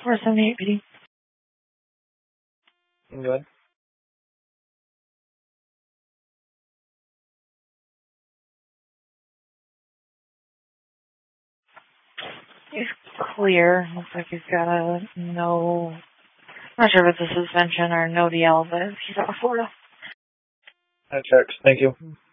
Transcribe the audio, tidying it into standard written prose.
478 PD. Go ahead. He's clear. Looks like he's got a no... I'm not sure if it's a suspension or no DL, but he's out of Florida. That checks. Thank you.